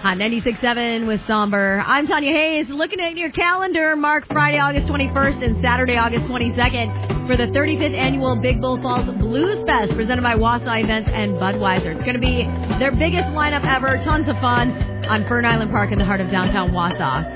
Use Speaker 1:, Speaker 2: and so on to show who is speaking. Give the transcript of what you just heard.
Speaker 1: On 96.7 with Somber. I'm Tanya Hayes. Looking at your calendar, mark Friday, August 21st and Saturday, August 22nd for the 35th annual Big Bull Falls Blues Fest presented by Wausau Events and Budweiser. It's going to be their biggest lineup ever. Tons of fun on Fern Island Park in the heart of downtown Wausau.